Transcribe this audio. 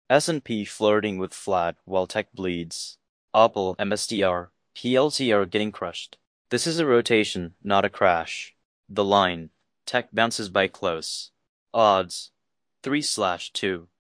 S&P flirting with flat while tech bleeds. Apple, MSTR, PLTR getting crushed. This is a rotation, not a crash. The line. Tech bounces by close. Odds. 3/2.